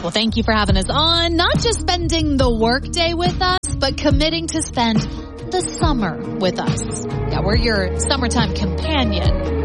Well, thank you for having us on. Not just spending the workday with us, but committing to spend the summer with us. Yeah, we're your summertime companion.